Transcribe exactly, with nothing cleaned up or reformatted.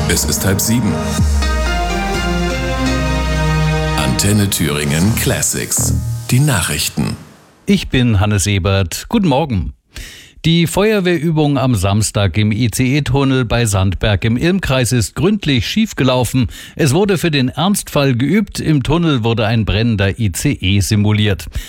Es ist halb sieben. Antenne Thüringen Classics. Die Nachrichten. Ich bin Hannes Ebert. Guten Morgen. Die Feuerwehrübung am Samstag im I C E-Tunnel bei Sandberg im Ilmkreis ist gründlich schiefgelaufen. Es wurde für den Ernstfall geübt. Im Tunnel wurde ein brennender I C E simuliert.